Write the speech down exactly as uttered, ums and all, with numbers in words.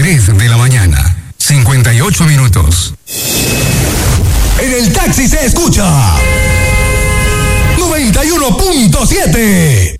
tres de la mañana, cincuenta y ocho minutos. En el taxi se escucha noventa y uno punto siete.